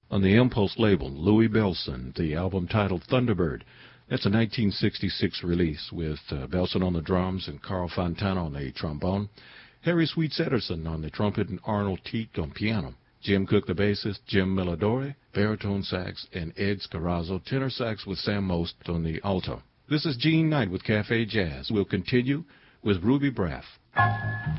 On the Impulse label, Louis Bellson, the album titled Thunderbird. That's a 1966 release with Bellson on the drums and Carl Fontana on the trombone, Harry Sweets Ederson on the trumpet, and Arnold Teat on piano. Jim Cook, the bassist, Jim Milladore, baritone sax, and Ed Scarrazzo, tenor sax with Sam Most on the alto. This is Gene Knight with Cafe Jazz. We'll continue with Ruby Braff.